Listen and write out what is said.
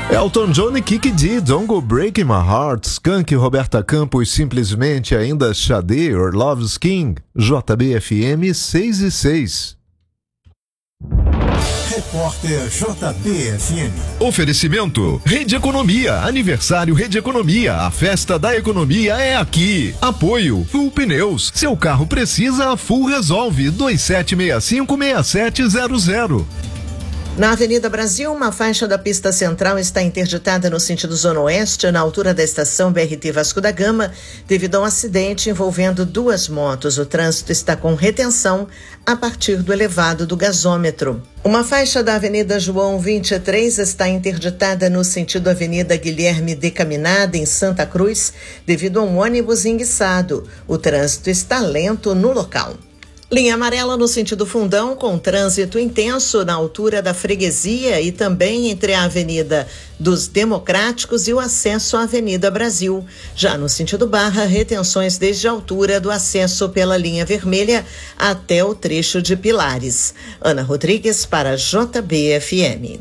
Elton John e Kiki D, Don't Go Breaking My Heart, Skank, Roberta Campos, Simplesmente Ainda Xadê, Your Love's King, JBFM 6/6. Repórter JBFM. Oferecimento Rede Economia, aniversário Rede Economia, a festa da economia é aqui. Apoio Full Pneus, seu carro precisa, a Full resolve. 2765-6700. Na Avenida Brasil, uma faixa da pista central está interditada no sentido zona oeste, na altura da estação BRT Vasco da Gama, devido a um acidente envolvendo duas motos. O trânsito está com retenção a partir do elevado do gasômetro. Uma faixa da Avenida João 23 está interditada no sentido Avenida Guilherme de Caminada, em Santa Cruz, devido a um ônibus enguiçado. O trânsito está lento no local. Linha amarela no sentido Fundão, com trânsito intenso na altura da Freguesia e também entre a Avenida dos Democráticos e o acesso à Avenida Brasil. Já no sentido Barra, retenções desde a altura do acesso pela linha vermelha até o trecho de Pilares. Ana Rodrigues para JBFM.